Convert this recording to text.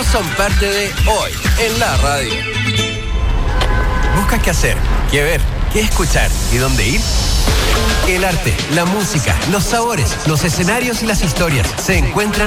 son parte de Hoy en la Radio. ¿Buscas qué hacer, qué ver, qué escuchar y dónde ir? El arte, la música, los sabores, los escenarios y las historias se encuentran